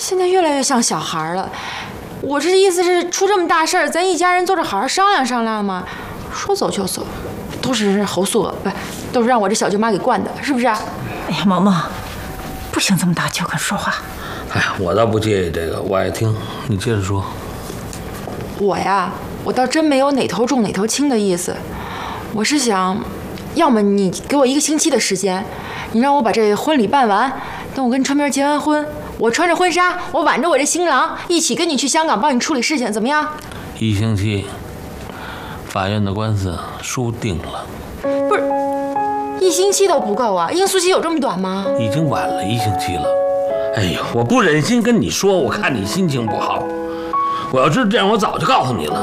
现在越来越像小孩了。我这意思是，出这么大事儿，咱一家人坐着好好商量商量嘛。说走就走，都是侯素娥，不，都是让我这小舅妈给惯的，是不是？哎呀，萌萌，不行这么大就跟说话。 哎呀，我倒不介意这个，我爱听。你接着说。 我呀，我倒真没有哪头重哪头轻的意思。我是想，要么你给我1个星期的时间，你让我把这婚礼办完，等我跟春明结完婚，我穿着婚纱，我挽着我这新郎，一起跟你去香港帮你处理事情，怎么样 ？1星期，法院的官司输定了。 不是，1星期都不够啊！应诉期有这么短吗？ 已经晚了1星期了。哎呦，我不忍心跟你说，我看你心情不好。我要知道这样，我早就告诉你了。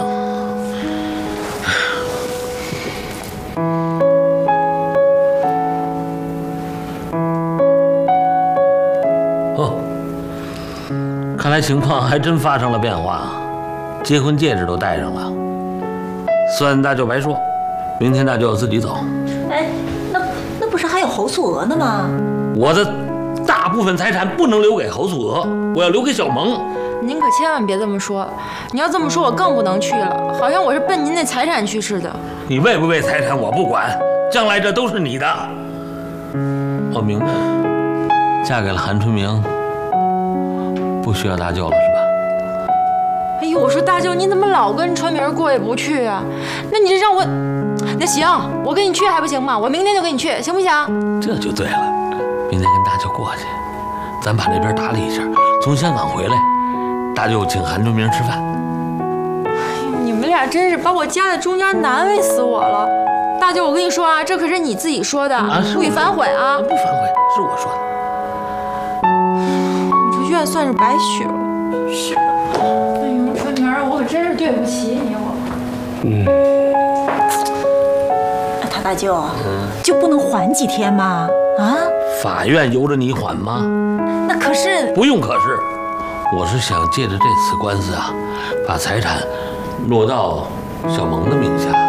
哦，看来情况还真发生了变化，结婚戒指都戴上了。算大舅白说，明天大舅要自己走。 哎，那不是还有侯素娥呢吗？ 我的大部分财产不能留给侯素娥，我要留给小萌。 您可千万别这么说，你要这么说，我更不能去了，好像我是奔您那财产去似的。 你为不为财产我不管，将来这都是你的。我明白，嫁给了韩春明，不需要大舅了是吧？ 哎呦，我说大舅，你怎么老跟春明过意不去啊？那你这让我，那行，我跟你去还不行吗？我明天就跟你去，行不行？ 这就对了，明天跟大舅过去，咱把这边打理一下，从香港回来。大舅请韩春明吃饭。 哎呦，你们俩真是把我夹在中间，难为死我了。大舅，我跟你说啊，这可是你自己说的，不予反悔啊！ 不反悔，是我说的。我这愿算是白许了。是。哎呦，春明，我可真是对不起你我。 他大舅，就不能缓几天吗？啊？ 法院由着你缓吗？ 那可是。 不用可是。我是想借着这次官司啊，把财产落到小萌的名下。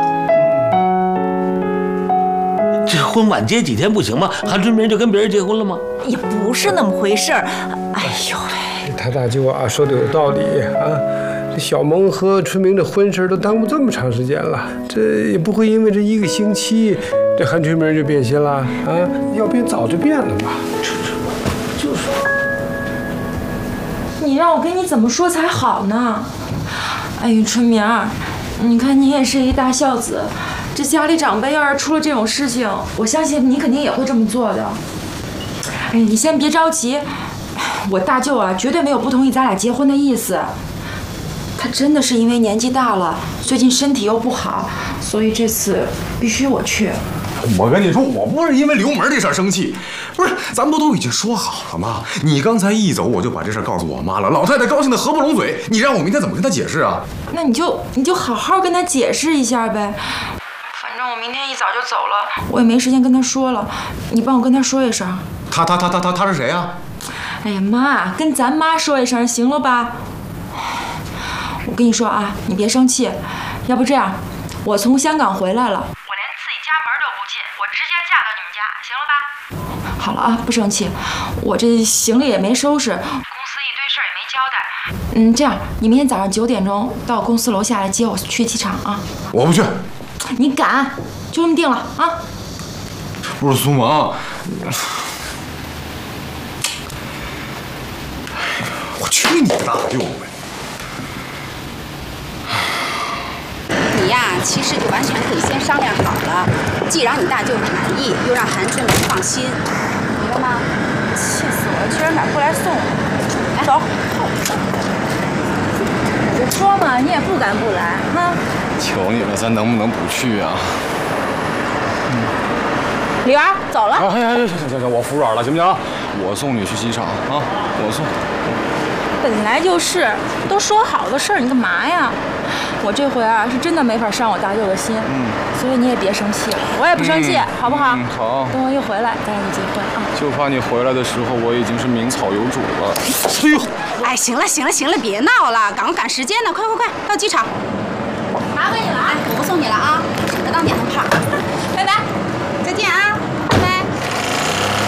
这婚晚结几天不行吗？韩春明就跟别人结婚了吗？ 也不是那么回事儿。哎呦喂， 他大舅啊说的有道理啊，这小萌和春明的婚事都耽误这么长时间了，这也不会因为这1个星期，这韩春明就变心了啊？要变早就变了嘛。 就是。你让我跟你怎么说才好呢？哎呦，春明，你看你也是一大孝子，这家里长辈要是出了这种事情，我相信你肯定也会这么做的。哎，你先别着急，我大舅啊绝对没有不同意咱俩结婚的意思。他真的是因为年纪大了，最近身体又不好，所以这次必须我去。 我跟你说，我不是因为刘门这事儿生气，不是，咱不都已经说好了吗？你刚才一走，我就把这事儿告诉我妈了，老太太高兴的合不拢嘴，你让我明天怎么跟她解释啊？ 那你就好好跟她解释一下呗。反正我明天一早就走了，我也没时间跟她说了，你帮我跟她说一声。 她是谁啊？ 哎呀妈，跟咱妈说一声行了吧？我跟你说啊，你别生气，要不这样，我从香港回来了。 我直接嫁到你们家，行了吧？ 好了啊，不生气。我这行李也没收拾，公司一堆事儿也没交代。 这样，你明天早上9点钟到公司楼下来接我去机场啊。 我不去。 你敢？就这么定了啊？ 不是苏萌，我去你大舅呗！ 你呀，其实就完全可以先商量好了，既然你大舅满意，又让韩春明放心，明白吗？ 气死我了，居然敢不来送我！来，走。我说嘛，你也不敢不来，哈！ 求你了，咱能不能不去啊？ 李元，走了。 行，我服软了，行不行？我送你去机场啊，我送。 本来就是，都说好的事儿，你干嘛呀？我这回啊是真的没法伤我大舅的心，所以你也别生气了，我也不生气，好不好？ 好。 等我一回来，咱俩就结婚啊！ 就怕你回来的时候，我已经是名草有主了。哎呦！ 哎，行了，别闹了，赶时间呢，快，到机场。 麻烦你了啊！ 我不送你了啊。